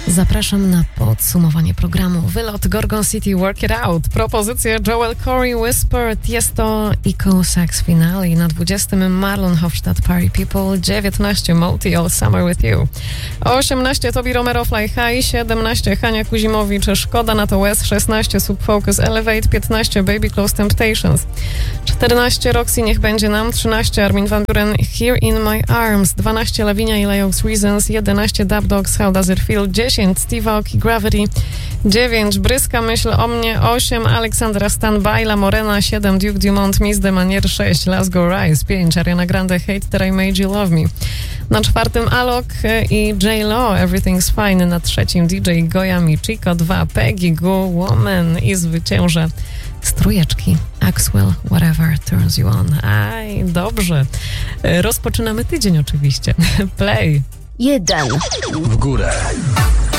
Zapraszam na podsumowanie programu. Wylot Gorgon City, Work It Out. Propozycje Joel Corey, Whisper, Tiesto, Eco Sax Finale. Na 20 Marlon Hofstadt, Party People. 19 Moti, All Summer With You. 18 Tobi Romero, Fly High. 17 Hania Kuzimowicz, Szkoda na to West. 16 Subfocus, Elevate. 15 Baby Close Temptations. 14 Roxy, Niech Będzie Nam. 13 Armin van Buuren, Here in My Arms. 12 Lavinia i Leox Reasons. 11 Dub Dogs, How Does It Feel. 10 Steve Aoki, Gravity. 9 Bryska, Myśl o mnie. 8 Aleksandra Stan, Baila Morena. 7 Duke Dumont, Miss de Manier. 6 Let's Go Rise. 5 Ariana Grande, Hate That I Made You Love Me. Na 4 Alok i J-Lo, Everything's Fine. Na 3 DJ Goya Michiko. 2 Peggy Goo, Woman. I zwycięża z trójeczki Axwell, Whatever Turns You On. Aj, dobrze. Rozpoczynamy tydzień oczywiście. Play. 1. W górę.